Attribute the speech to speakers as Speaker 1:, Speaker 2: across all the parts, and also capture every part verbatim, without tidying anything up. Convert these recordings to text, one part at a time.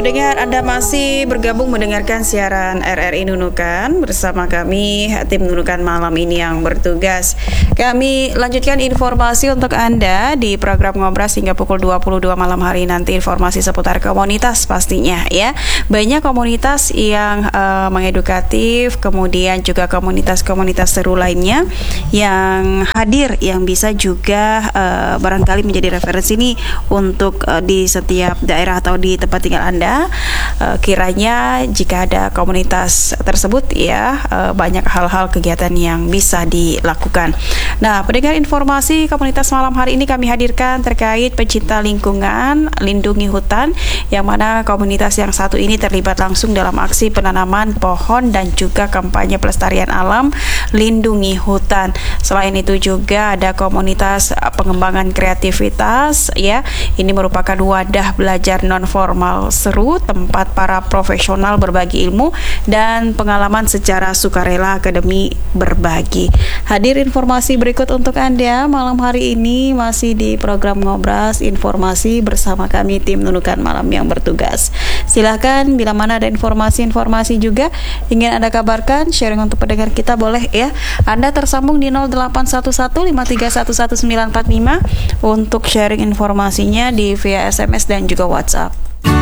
Speaker 1: pendengar, Anda masih bergabung mendengarkan siaran R R I Nunukan bersama kami, tim Nunukan malam ini yang bertugas. Kami lanjutkan informasi untuk Anda di program Ngobras hingga pukul dua puluh dua malam hari nanti, informasi seputar komunitas pastinya ya. Banyak komunitas yang uh, mengedukatif, kemudian juga komunitas-komunitas seru lainnya yang hadir, yang bisa juga uh, barangkali menjadi referensi nih untuk uh, di setiap daerah atau di tempat tinggal Anda. Uh, kiranya jika ada komunitas tersebut ya, uh, banyak hal-hal kegiatan yang bisa dilakukan. Nah, pendengar, informasi komunitas malam hari ini kami hadirkan terkait pencinta lingkungan, lindungi hutan, yang mana komunitas yang satu ini terlibat langsung dalam aksi penanaman pohon dan juga kampanye pelestarian alam, lindungi hutan. Selain itu juga ada komunitas pengembangan kreativitas ya. Ini merupakan wadah belajar non formal seru, tempat para profesional berbagi ilmu dan pengalaman secara sukarela, akademi berbagi. Hadir informasi berikut untuk Anda malam hari ini, masih di program Ngobras Informasi bersama kami tim Nunukan malam yang bertugas. Silahkan bila mana ada informasi-informasi juga ingin Anda kabarkan, sharing untuk pendengar kita boleh ya. Anda tersambung di nol delapan satu satu lima tiga satu satu sembilan empat lima untuk sharing informasinya di via S M S dan juga WhatsApp.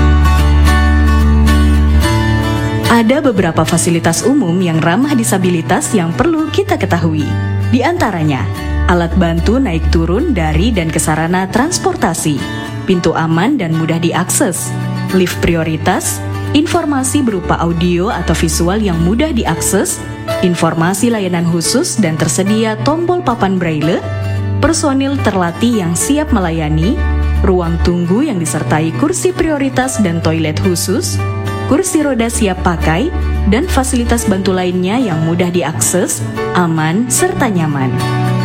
Speaker 2: Ada beberapa fasilitas umum yang ramah disabilitas yang perlu kita ketahui. Di antaranya, alat bantu naik turun dari dan ke sarana transportasi, pintu aman dan mudah diakses, lift prioritas, informasi berupa audio atau visual yang mudah diakses, informasi layanan khusus dan tersedia tombol papan braille, personil terlatih yang siap melayani, ruang tunggu yang disertai kursi prioritas dan toilet khusus, kursi roda siap pakai, dan fasilitas bantu lainnya yang mudah diakses, aman, serta nyaman.